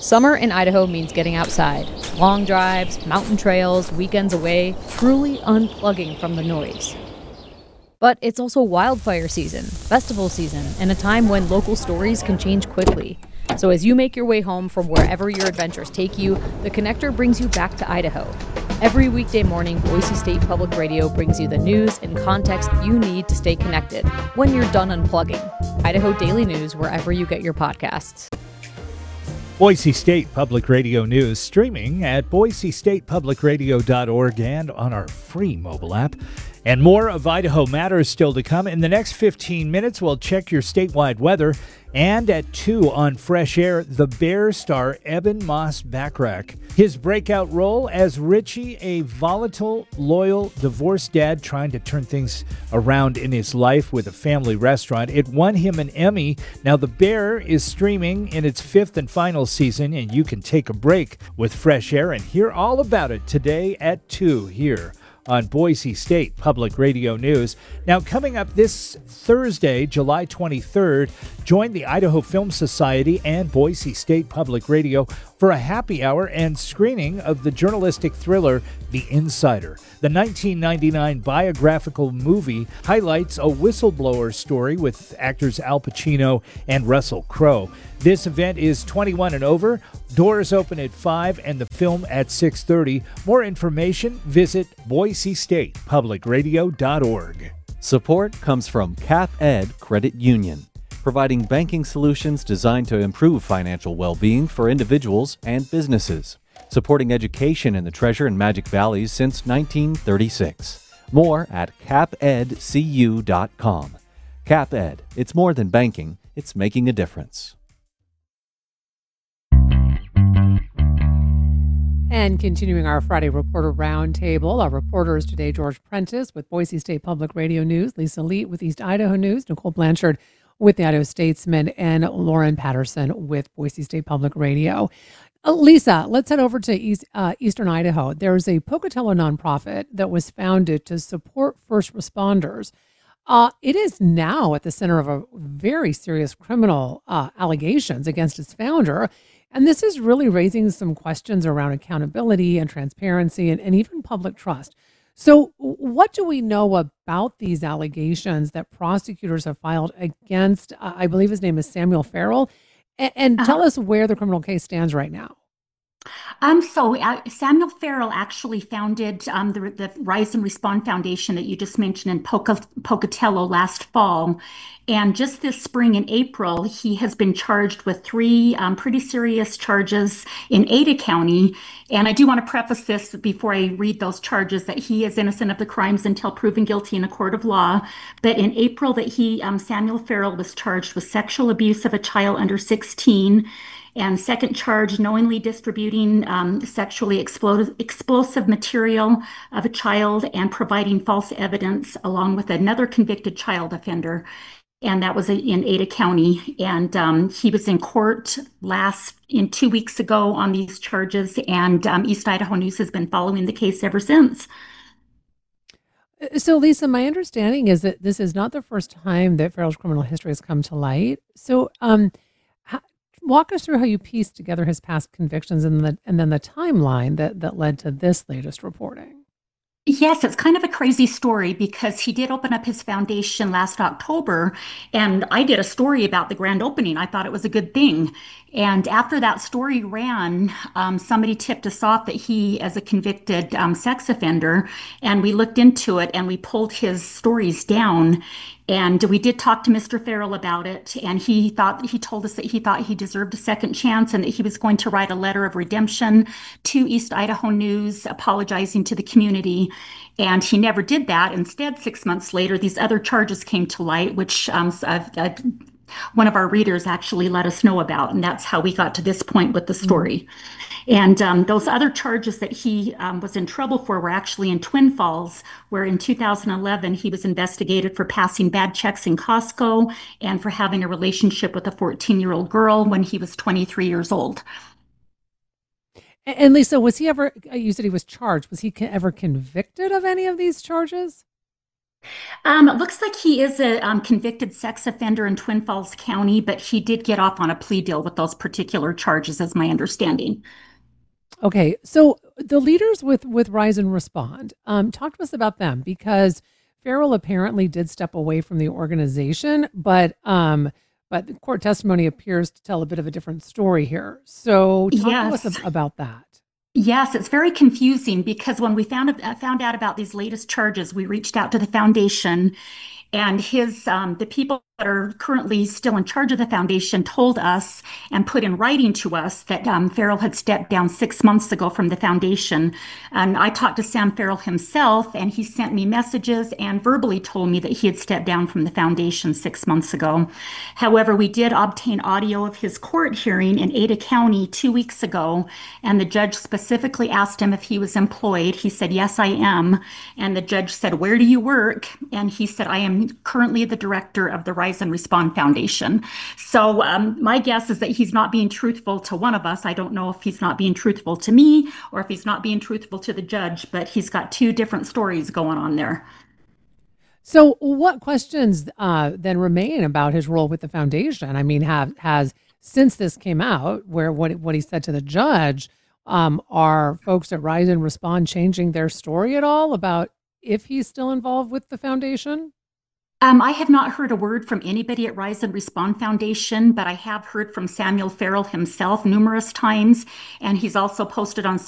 Summer in Idaho means getting outside. Long drives, mountain trails, weekends away, truly unplugging from the noise. But it's also wildfire season, festival season, and a time when local stories can change quickly. So as you make your way home from wherever your adventures take you, The Connector brings you back to Idaho. Every weekday morning, Boise State Public Radio brings you the news and context you need to stay connected when you're done unplugging. Idaho Daily News wherever you get your podcasts. Boise State Public Radio News streaming at boisestatepublicradio.org and on our free mobile app. And more of Idaho Matters still to come. In the next 15 minutes, we'll check your statewide weather. And at 2 on Fresh Air, the Bear star Eben Moss-Bachrach. His breakout role as Richie, a volatile, loyal, divorced dad trying to turn things around in his life with a family restaurant. It won him an Emmy. Now The Bear is streaming in its 5th and final season, and you can take a break with Fresh Air and hear all about it today at 2 here on Boise State Public Radio News. Now, coming up this Thursday, July 23rd, join the Idaho Film Society and Boise State Public Radio for a happy hour and screening of the journalistic thriller The Insider. The 1999 biographical movie highlights a whistleblower story with actors Al Pacino and Russell Crowe. This event is 21 and over. Doors open at 5 and the film at 6:30. More information, visit boisestatepublicradio.org. Support comes from CapEd Credit Union, providing banking solutions designed to improve financial well-being for individuals and businesses, supporting education in the Treasure and Magic Valleys since 1936. More at capedcu.com. CapEd, it's more than banking, it's making a difference. And continuing our Friday Reporter Roundtable, our reporters today, George Prentice with Boise State Public Radio News, Lisa Leet with East Idaho News, Nicole Blanchard with the Idaho Statesman, and Lauren Patterson with Boise State Public Radio. Lisa, let's head over to Eastern Idaho. There's a Pocatello nonprofit that was founded to support first responders. It is now at the center of a very serious criminal allegations against its founder. And this is really raising some questions around accountability and transparency and even public trust. So what do we know about these allegations that prosecutors have filed against, I believe his name is Samuel Farrell, and tell us where the criminal case stands right now. Samuel Farrell actually founded the Rise and Respond Foundation that you just mentioned in Pocatello last fall. And just this spring in April, he has been charged with 3 pretty serious charges in Ada County. And I do want to preface this before I read those charges that he is innocent of the crimes until proven guilty in a court of law. But in April Samuel Farrell was charged with sexual abuse of a child under 16. And second charge, knowingly distributing sexually explosive material of a child and providing false evidence along with another convicted child offender. And that was in Ada County. And he was in court 2 weeks ago on these charges. And East Idaho News has been following the case ever since. So, Lisa, my understanding is that this is not the first time that Farrell's criminal history has come to light. So, walk us through how you pieced together his past convictions and then the timeline that led to this latest reporting. Yes, it's kind of a crazy story because he did open up his foundation last October, and I did a story about the grand opening. I thought it was a good thing. And after that story ran, somebody tipped us off that he is a convicted sex offender, and we looked into it and we pulled his stories down. And we did talk to Mr. Farrell about it, and he told us that he thought he deserved a second chance and that he was going to write a letter of redemption to East Idaho News, apologizing to the community. And he never did that. Instead, 6 months later, these other charges came to light, which one of our readers actually let us know about, and that's how we got to this point with the story. And those other charges that he was in trouble for were actually in Twin Falls, where in 2011 he was investigated for passing bad checks in Costco and for having a relationship with a 14-year-old girl when he was 23 years old. And Lisa, was he ever, you said he was charged, was he ever convicted of any of these charges? It looks like he is a convicted sex offender in Twin Falls County, but he did get off on a plea deal with those particular charges, is my understanding. Okay, so the leaders with Rise and Respond, talk to us about them because Farrell apparently did step away from the organization, but the court testimony appears to tell a bit of a different story here. So talk to us Yes. about that. Yes, it's very confusing because when we found out about these latest charges, we reached out to the foundation, and the people that are currently still in charge of the foundation told us and put in writing to us that Farrell had stepped down 6 months ago from the foundation. And I talked to Sam Farrell himself, and he sent me messages and verbally told me that he had stepped down from the foundation 6 months ago. However, we did obtain audio of his court hearing in Ada County 2 weeks ago, and the judge specifically asked him if he was employed. He said, "Yes, I am." And the judge said, "Where do you work?" And he said, "I am currently the director of the Rise and Respond Foundation." So my guess is that he's not being truthful to one of us. I don't know if he's not being truthful to me or if he's not being truthful to the judge, but he's got two different stories going on there. So what questions then remain about his role with the foundation? I mean, has since this came out, where what he said to the judge, are folks at Rise and Respond changing their story at all about if he's still involved with the foundation? I have not heard a word from anybody at Rise and Respond Foundation, but I have heard from Samuel Farrell himself numerous times, and he's also posted on